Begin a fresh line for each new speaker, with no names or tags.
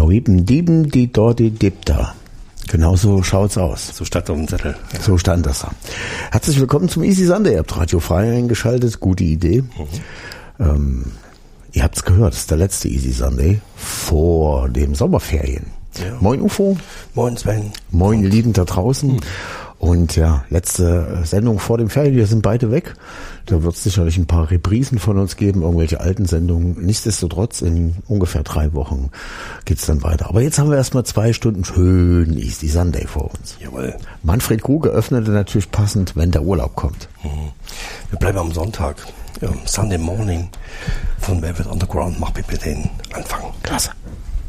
Huiben Dieben, die Dordi Dipta. Genau so schaut's aus.
So stand auf dem Zettel. Ja.
So stand das da. Herzlich willkommen zum Easy Sunday. Ihr habt Radio Frei eingeschaltet. Gute Idee. Ihr habt's gehört, das ist der letzte Easy Sunday vor dem Sommerferien. Ja. Moin UFO.
Moin Sven.
Moin ihr Lieben da draußen. Und ja, letzte Sendung vor dem Ferien. Wir sind beide weg. Da wird es sicherlich ein paar Reprisen von uns geben, irgendwelche alten Sendungen. Nichtsdestotrotz, in ungefähr 3 Wochen geht's dann weiter. Aber jetzt haben wir erstmal 2 Stunden schön Easy Sunday vor uns.
Jawohl.
Manfred Krug öffnete natürlich passend, wenn der Urlaub kommt.
Wir bleiben am Sonntag. Sunday Morning von Velvet Underground. Mach bitte den Anfang.
Klasse.